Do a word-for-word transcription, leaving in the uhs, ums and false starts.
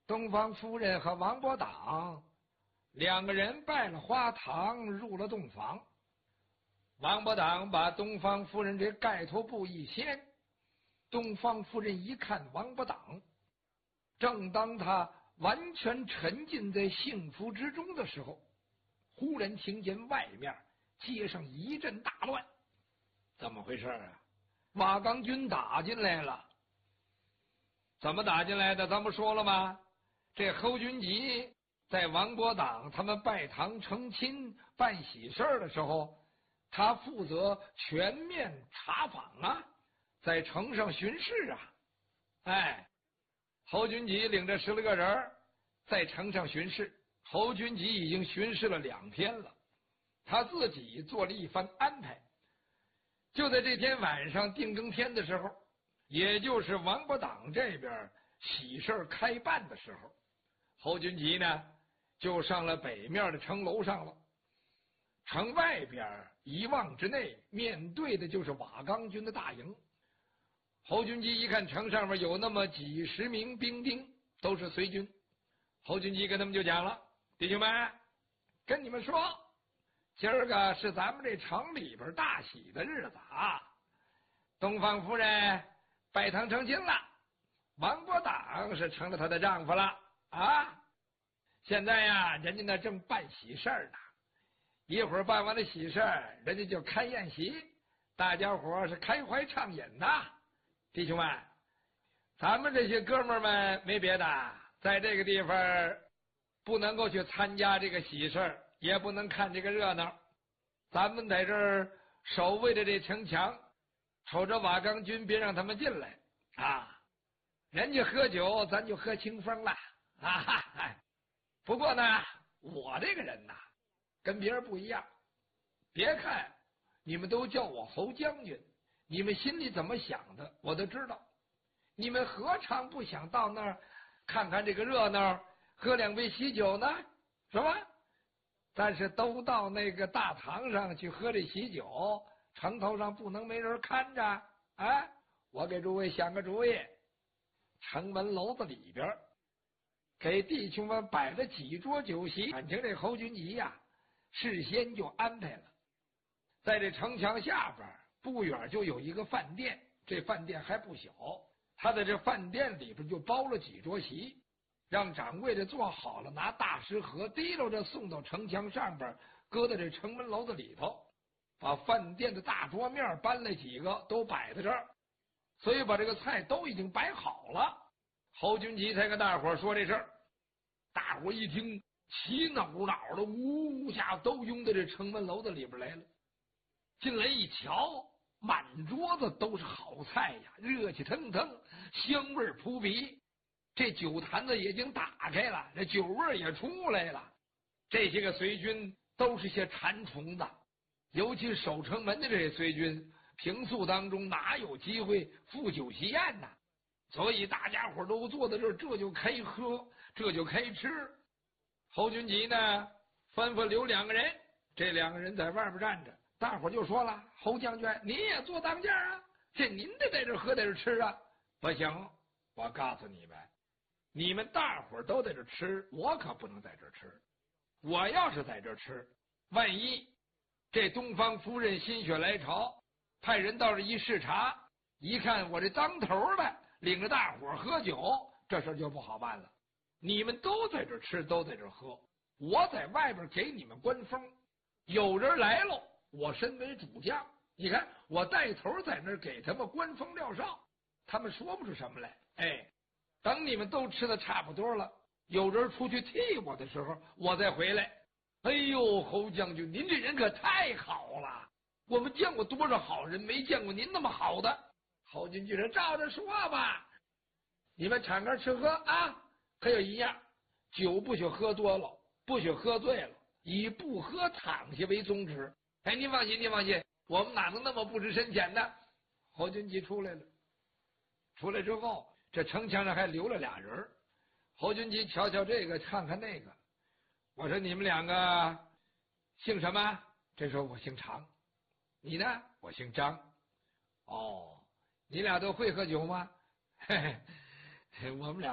东方夫人和王伯党两个人拜了花堂，入了洞房。王伯党把东方夫人这盖头布一掀，东方夫人一看王伯党，正当他完全沉浸在幸福之中的时候，忽然听见外面街上一阵大乱。怎么回事啊？瓦岗军打进来了。怎么打进来的？咱不说了吗？这侯君集在王伯党他们拜堂成亲办喜事的时候，他负责全面查访啊，在城上巡视啊。哎，侯君集领着十来个人在城上巡视。侯君集已经巡视了两天了，他自己做了一番安排。就在这天晚上定更天的时候，也就是王伯党这边喜事开办的时候，侯君集呢就上了北面的城楼上了。城外边一望之内，面对的就是瓦岗军的大营。侯君集一看城上面有那么几十名兵丁，都是随军。侯君集跟他们就讲了：弟兄们，跟你们说，今儿个是咱们这城里边大喜的日子啊！东方夫人拜堂成亲了，王伯党是成了她的丈夫了啊！现在呀，人家呢正办喜事呢，一会儿办完了喜事，人家就开宴席，大家伙是开怀畅饮呐。弟兄们，咱们这些哥们儿们没别的，在这个地方不能够去参加这个喜事，也不能看这个热闹，咱们在这儿守卫着这城墙，瞅着瓦岗军别让他们进来啊！人家喝酒，咱就喝清风了啊！哈哈。不过呢，我这个人呐，跟别人不一样。别看你们都叫我侯将军，你们心里怎么想的，我都知道。你们何尝不想到那儿看看这个热闹，喝两杯喜酒呢？是吧？但是都到那个大堂上去喝这喜酒，城头上不能没人看着啊！我给诸位想个主意，城门楼子里边给弟兄们摆了几桌酒席。感情这侯君集呀，事先就安排了，在这城墙下边不远就有一个饭店，这饭店还不小，他在这饭店里边就包了几桌席，让掌柜的做好了，拿大食盒提溜着送到城墙上边，搁在这城门楼子里头，把饭店的大桌面搬来几个都摆在这儿，所以把这个菜都已经摆好了。侯君集才跟大伙说这事儿，大伙一听，齐脑脑的呜下都拥到这城门楼子里边来了。进来一瞧，满桌子都是好菜呀，热气腾腾，香味扑鼻。这酒坛子已经打开了，这酒味也出来了。这些个随军都是些馋虫子，尤其守城门的这些随军，平素当中哪有机会赴酒席宴呢？所以大家伙都坐在这儿，这就开喝，这就开吃。侯君集呢，吩咐留两个人，这两个人在外边站着。大伙就说了：侯将军，您也做当家啊，这您得在这喝，在这吃啊。不行，我告诉你们，你们大伙都在这吃，我可不能在这吃。我要是在这吃，万一这东方夫人心血来潮，派人到这一视察，一看我这当头的领着大伙喝酒，这事就不好办了。你们都在这吃，都在这喝，我在外边给你们关风，有人来了，我身为主将，你看我带头在那儿给他们关风撂哨，他们说不出什么来。哎，等你们都吃的差不多了，有人出去替我的时候，我再回来。哎呦，侯将军，您这人可太好了，我们见过多少好人，没见过您那么好的。侯君集说：照着说吧，你们敞开吃喝啊，可有一样，酒不许喝多了，不许喝醉了，以不喝躺下为宗旨。哎，您放心，您放心，我们哪能那么不知深浅呢？侯君集出来了，出来之后，这城墙上还留了俩人。侯君集瞧瞧这个，看看那个，我说你们两个姓什么？这时候我姓常，你呢？我姓张。哦，你俩都会喝酒吗？嘿嘿，我们俩